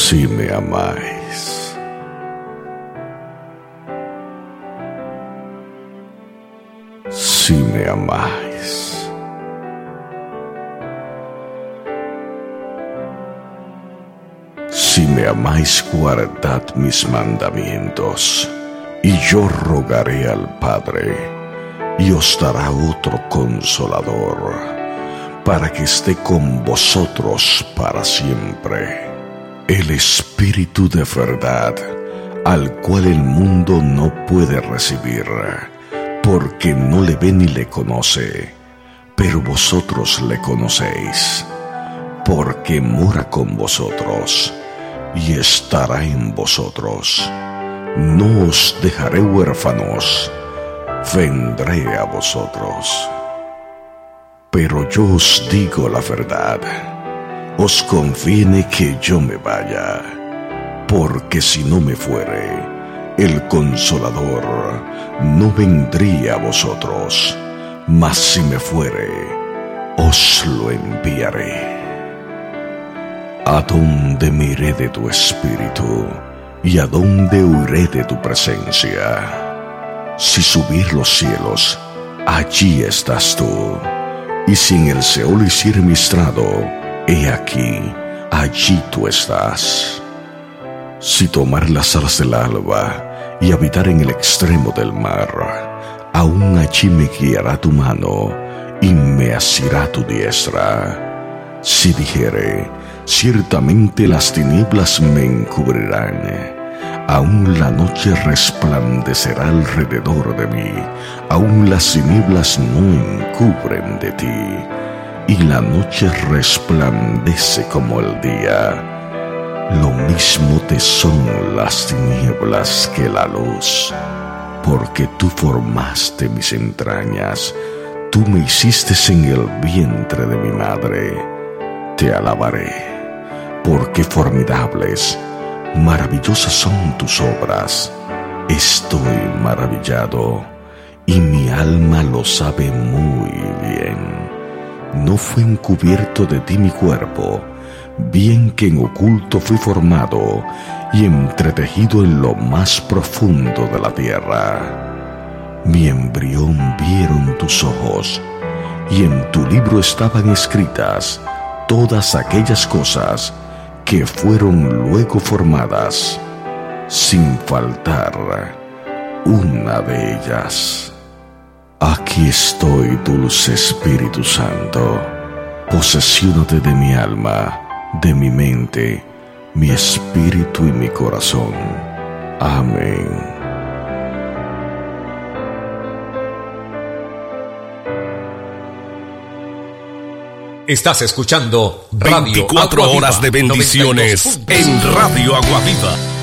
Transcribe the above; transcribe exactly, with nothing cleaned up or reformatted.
Si me amáis. Si me amáis. Si me amáis, guardad mis mandamientos, y yo rogaré al Padre, y os dará otro Consolador, para que esté con vosotros para siempre. El Espíritu de verdad, al cual el mundo no puede recibir, porque no le ve ni le conoce, pero vosotros le conocéis, porque mora con vosotros y estará en vosotros. No os dejaré huérfanos, vendré a vosotros. Pero yo os digo la verdad, os conviene que yo me vaya, porque si no me fuere, el Consolador no vendría a vosotros, mas si me fuere, os lo enviaré. ¿A dónde me iré de tu espíritu? ¿Y a dónde huiré de tu presencia? Si subir los cielos, allí estás tú. Y si en el Seol hiciere mi estrado, he aquí, allí tú estás. Si tomar las alas del alba y habitar en el extremo del mar, aún allí me guiará tu mano y me asirá tu diestra. Si dijere, ciertamente las tinieblas me encubrirán, aún la noche resplandecerá alrededor de mí, aún las tinieblas no encubren de ti, y la noche resplandece como el día. Lo mismo te son las tinieblas que la luz, porque tú formaste mis entrañas, tú me hiciste en el vientre de mi madre. Te alabaré, porque formidables, maravillosas son tus obras. Estoy maravillado, y mi alma lo sabe muy bien. No fue encubierto de ti mi cuerpo, bien que en oculto fui formado y entretejido en lo más profundo de la tierra. Mi embrión vieron tus ojos, y en tu libro estaban escritas todas aquellas cosas que fueron luego formadas, sin faltar una de ellas. Aquí estoy, dulce Espíritu Santo, posesiónate de mi alma, de mi mente, mi espíritu y mi corazón. Amén. Estás escuchando Radio veinticuatro Agua Viva, horas de bendiciones en Radio Agua Viva.